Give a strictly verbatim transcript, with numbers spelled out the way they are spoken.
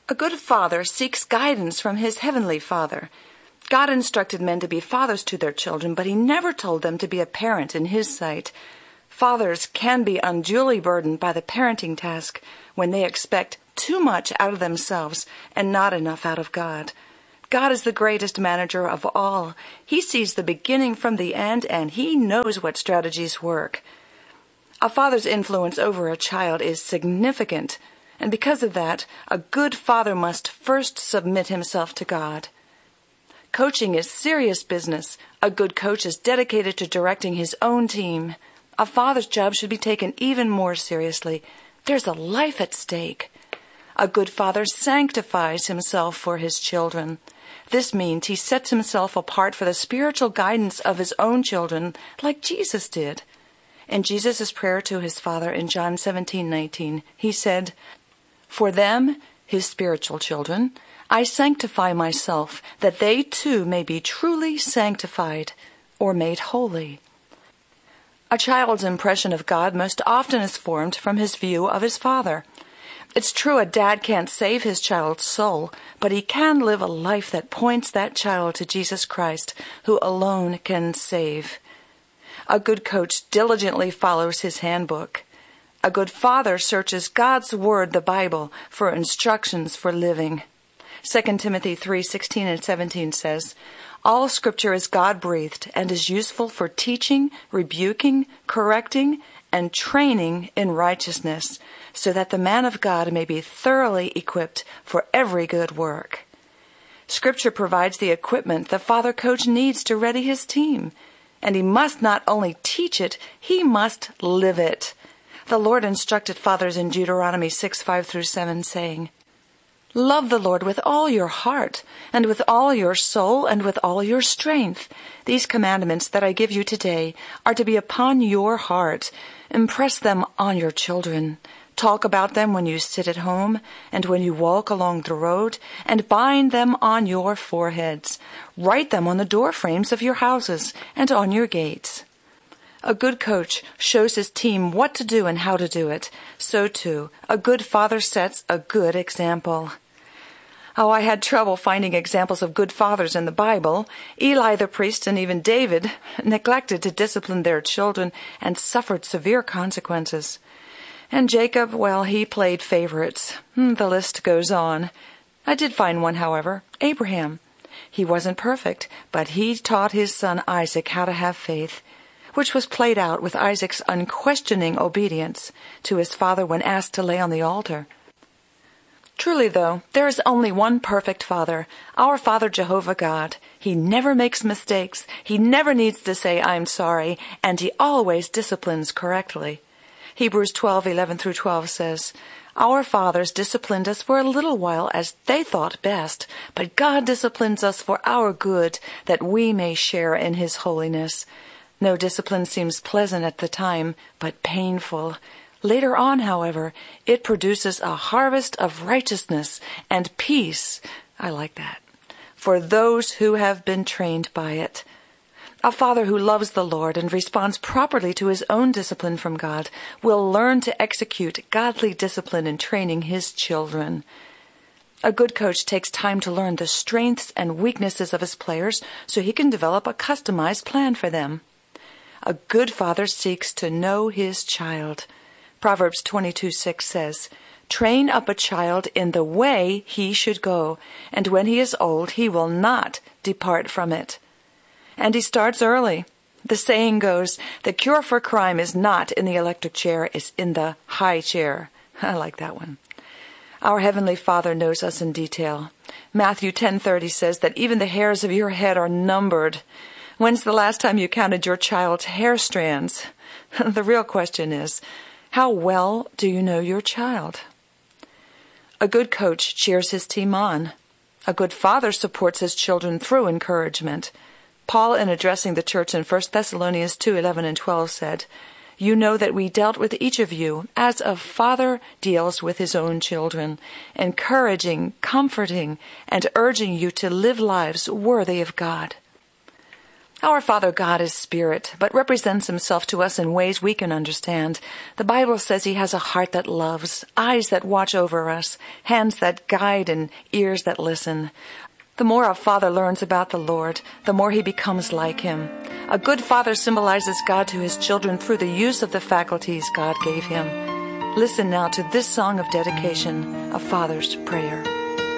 A good father seeks guidance from his heavenly Father. God instructed men to be fathers to their children, but he never told them to be a parent in his sight. Fathers can be unduly burdened by the parenting task when they expect too much out of themselves and not enough out of God. God is the greatest manager of all. He sees the beginning from the end, and he knows what strategies work. A father's influence over a child is significant, and because of that, a good father must first submit himself to God. Coaching is serious business. A good coach is dedicated to directing his own team. A father's job should be taken even more seriously. There's a life at stake. A good father sanctifies himself for his children. This means he sets himself apart for the spiritual guidance of his own children, like Jesus did. In Jesus' prayer to his Father in John seventeen nineteen, he said, "For them, his spiritual children, I sanctify myself, that they too may be truly sanctified," or made holy. A child's impression of God most often is formed from his view of his father. It's true a dad can't save his child's soul, but he can live a life that points that child to Jesus Christ, who alone can save. A good coach diligently follows his handbook. A good father searches God's Word, the Bible, for instructions for living. Second Timothy three sixteen and seventeen says, "All Scripture is God-breathed and is useful for teaching, rebuking, correcting, and training in righteousness, so that the man of God may be thoroughly equipped for every good work." Scripture provides the equipment the father coach needs to ready his team, and he must not only teach it, he must live it. The Lord instructed fathers in Deuteronomy six five through seven, saying, "Love the Lord with all your heart, and with all your soul, and with all your strength. These commandments that I give you today are to be upon your heart. Impress them on your children. Talk about them when you sit at home, and when you walk along the road, and bind them on your foreheads. Write them on the door frames of your houses, and on your gates." A good coach shows his team what to do and how to do it. So, too, a good father sets a good example. Oh, I had trouble finding examples of good fathers in the Bible. Eli the priest and even David neglected to discipline their children and suffered severe consequences. And Jacob, well, he played favorites. The list goes on. I did find one, however, Abraham. He wasn't perfect, but he taught his son Isaac how to have faith, which was played out with Isaac's unquestioning obedience to his father when asked to lay on the altar. Truly, though, there is only one perfect Father, our Father Jehovah God. He never makes mistakes, he never needs to say, "I'm sorry," and he always disciplines correctly. Hebrews twelve eleven through twelve says, "Our fathers disciplined us for a little while as they thought best, but God disciplines us for our good, that we may share in his holiness. No discipline seems pleasant at the time, but painful. Later on, however, it produces a harvest of righteousness and peace," I like that, "for those who have been trained by it." A father who loves the Lord and responds properly to his own discipline from God will learn to execute godly discipline in training his children. A good coach takes time to learn the strengths and weaknesses of his players so he can develop a customized plan for them. A good father seeks to know his child. Proverbs twenty-two six says, "Train up a child in the way he should go, and when he is old he will not depart from it." And he starts early. The saying goes, the cure for crime is not in the electric chair, it's in the high chair. I like that one. Our Heavenly Father knows us in detail. Matthew ten thirty says that even the hairs of your head are numbered. When's the last time you counted your child's hair strands? The real question is, how well do you know your child? A good coach cheers his team on. A good father supports his children through encouragement. Paul, in addressing the church in First Thessalonians two eleven and twelve, said, "You know that we dealt with each of you as a father deals with his own children, encouraging, comforting, and urging you to live lives worthy of God." Our Father God is spirit, but represents himself to us in ways we can understand. The Bible says he has a heart that loves, eyes that watch over us, hands that guide, and ears that listen. The more a father learns about the Lord, the more he becomes like him. A good father symbolizes God to his children through the use of the faculties God gave him. Listen now to this song of dedication, a father's prayer.